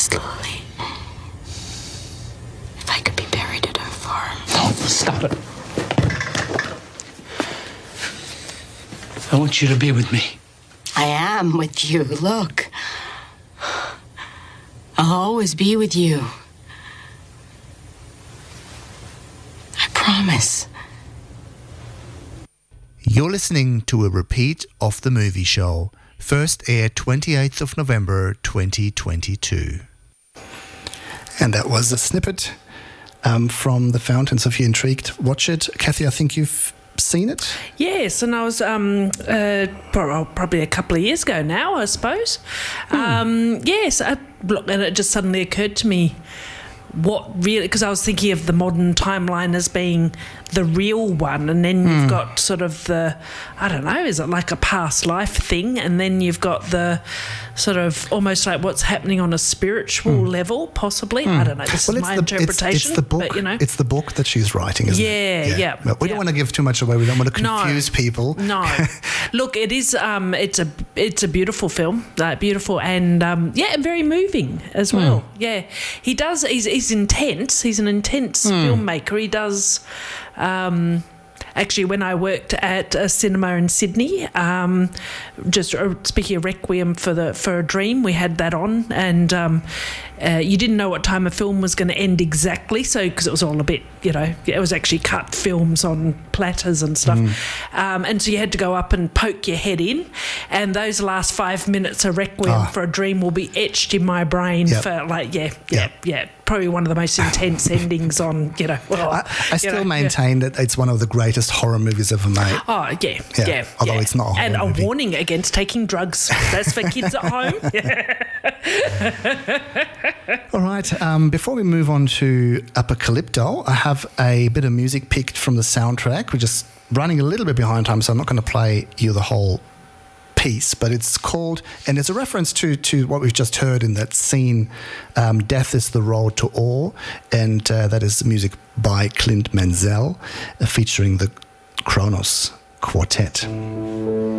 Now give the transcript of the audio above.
asked Lily if I could be buried at her farm. Oh, stop it. I want you to be with me. I am with you. Look. I'll always be with you. I promise. You're listening to a repeat of The Movie Show, first aired 28th of November 2022. And that was a snippet from The Fountains. If you're intrigued, watch it. Kathy, I think you've seen it? Yes, and I was probably a couple of years ago now, I suppose. Yes, look, and it just suddenly occurred to me what really, because I was thinking of the modern timeline as being the real one, and then you've got sort of the, I don't know, is it like a past life thing, and then you've got the sort of almost like what's happening on a spiritual level, possibly. I don't know, this is my interpretation. It's the book, but, you know. It's the book that she's writing, isn't it? Yeah. But we don't want to give too much away. We don't want to confuse people. No. Look, it is. It's a beautiful film, beautiful, and very moving as well. Yeah, he does. He's intense. He's an intense filmmaker. He does. Actually, when I worked at a cinema in Sydney, just speaking of Requiem for a Dream, we had that on, and you didn't know what time a film was going to end exactly, so because it was all a bit, it was actually cut films on platters and stuff, and so you had to go up and poke your head in, and those last 5 minutes of Requiem for a Dream will be etched in my brain for probably one of the most intense endings on, I still maintain that it's one of the greatest horror movies ever made. Oh, yeah. Although it's not a horror and movie. A warning against taking drugs. That's for kids at home. All right, before we move on to Apocalypto, I have a bit of music picked from the soundtrack. We're just running a little bit behind time, so I'm not going to play you the whole piece, but it's called, and it's a reference to what we've just heard in that scene, Death is the Road to Awe, and that is music by Clint Menzel, featuring the Kronos Quartet.